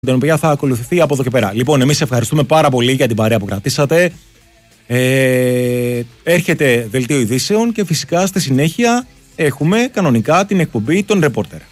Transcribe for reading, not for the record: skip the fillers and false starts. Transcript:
την οποία θα ακολουθηθεί από εδώ και πέρα. Λοιπόν, εμείς ευχαριστούμε πάρα πολύ για την παρέα που κρατήσατε. Έρχεται δελτίο ειδήσεων και φυσικά στη συνέχεια έχουμε κανονικά την εκπομπή των ρεπόρτερ.